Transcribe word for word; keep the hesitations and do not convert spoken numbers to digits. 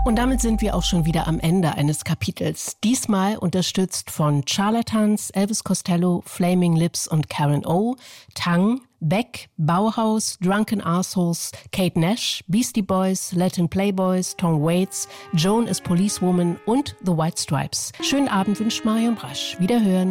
Und damit sind wir auch schon wieder am Ende eines Kapitels. Diesmal unterstützt von Charlatans, Elvis Costello, Flaming Lips und Karen O, Tang, Beck, Bauhaus, Drunken Assholes, Kate Nash, Beastie Boys, Latin Playboys, Tom Waits, Joan is Policewoman und The White Stripes. Schönen Abend wünscht Marion Brasch. Wiederhören.